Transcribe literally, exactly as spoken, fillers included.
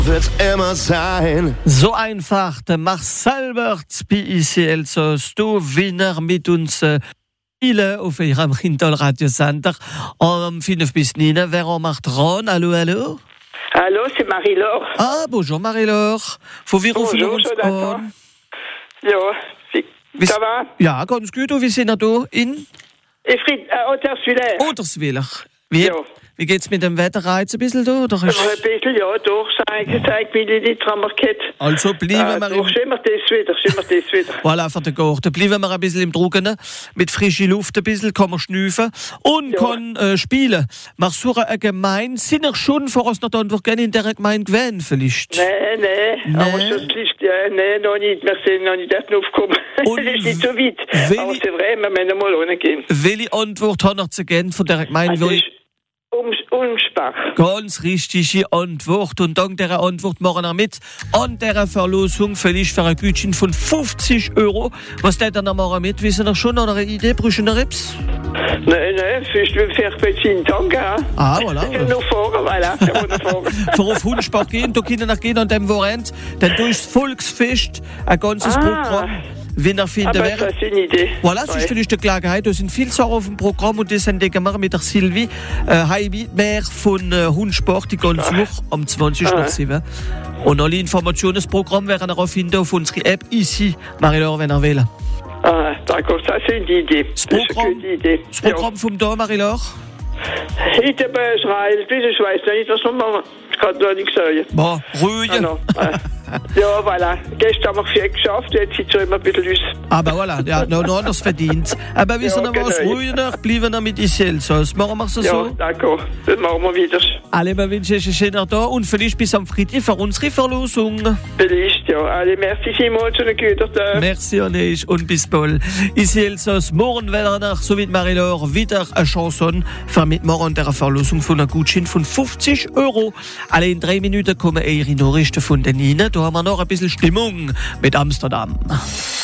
Wird's immer sein. So einfach, der Marcel Börz, bei I C L so, du Winner mit uns äh, spielen auf ihrem Kindle-Radiosender. Um fünf bis neun, wer macht dran? Hallo, hallo? Allô, c'est Marie-Laure. Ah, bonjour Marie-Laure. Von wie rufen wir uns Jonathan. an? Ja, wie, Wie- ça va? Ja, ganz gut. Und wie sind wir da in Efried, äh, Otterswiller. Oderswiller? Wie, Ja. wie geht's mit dem Wetter? Reizt ein bisschen da? Oder ist... Ein bisschen, ja, doch, zeig, zeig Milliliter haben wir gehabt. Also bleiben Äh, wir doch, im... schimmer das wieder, schimmer das wieder. Voilà, für den Garten. Bleiben wir ein bisschen im Trockenen. Mit frischer Luft ein bisschen, kann man schnüffeln und Ja. kann äh, spielen. Wir suchen eine Gemeinde. Sind ihr schon vor uns noch da und gerne in dieser Gemeinde gewesen, vielleicht? Nein, nein, aber Nee. schon liegt, ja, nein, noch nicht, wir sind noch nicht dort aufgekommen. Und Das ist nicht so weit. wenn Aber ich- c'est vrai, wir müssen mal reingehen. Welche Antwort hat er zu geben von dieser Gemeinde? Also, Wo ist ich um, Umspach. ganz richtige Antwort. Und dank dieser Antwort machen wir mit an dieser Verlosung vielleicht für ein Gutschein von fünfzig Euro. Was der dann machen mit? Wissen ihr schon oder eine Idee? Brüchen ihr Rips? Nein, nein, vielleicht vielleicht bei zehn Tagen, ja. Ah, voilà. Ich kann noch fahren, voilà, ich kann noch fahren. Für auf Hundsport gehen, da können wir gehen an dem Wochenende. Dann durch das Volksfest ein ganzes Ah. Programm. Wenn er finden Aber wäre. das ist eine Idee. Voilà, das ist vielleicht die Gelegenheit. Da sind viele Sachen auf dem Programm und das entdecken wir mit der Sylvie äh, Heibitmer von äh, Hundsport, die ganz hoch am zwanzig nach sieben. Und alle Informationen des Programms werden ihr auch finden auf unserer App ici, Marie-Laure, wenn ihr wählen. Ah, d'accord, ça c'est une idée. Das Das ist eine Programm, gute Idee. das Programm vom da, Marie-Laure? Ja. Heute bei Israel, bitte, ich weiß noch nicht, was wir machen. Ich kann noch nichts sagen. Boah, ruhig. Ah, no. Ah. Ja, voilà. Gestern haben wir viel geschafft, jetzt sieht es schon immer ein bisschen aus. Aber voilà, ja, noch noch anders verdient. Aber wir sind Ja, aber was genau. ruhiger, bleiben wir mit Isel. So, machen wir es so. Ja, d'accord. Das machen wir wieder. Alle, wir wünschen euch einen schönen Tag und vielleicht bis am Freitag für unsere Verlosung. Vielleicht, ja. Alle, merci vielmals für den guten Tag. Merci an euch und bis bald. Ici Elsass, morgen werden wir nach, so wie Marie-Laure, wieder eine Chanson für mitmachen an der Verlosung von einem Gutschein von fünfzig Euro. Alle in drei Minuten kommen eure Nachrichten von den Ihnen. Da haben wir noch ein bisschen Stimmung mit Amsterdam.